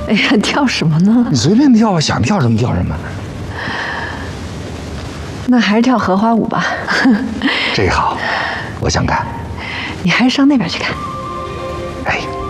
哎呀，跳什么呢？ 你随便跳啊，想跳什么跳什么。 那还是跳荷花舞吧。 这个好，我想看。 你还是上那边去看。 哎。